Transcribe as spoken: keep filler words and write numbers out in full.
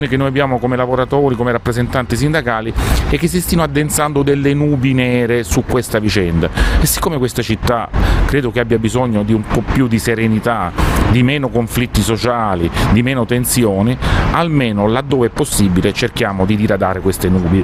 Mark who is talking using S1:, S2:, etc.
S1: che noi abbiamo come lavoratori, come rappresentanti sindacali, e che si stiano addensando delle nubi nere su questa vicenda. E siccome questa città credo che abbia bisogno di un po' più di serenità, di meno conflitti sociali, di meno tensioni, almeno laddove è possibile cerchiamo di diradare queste nubi.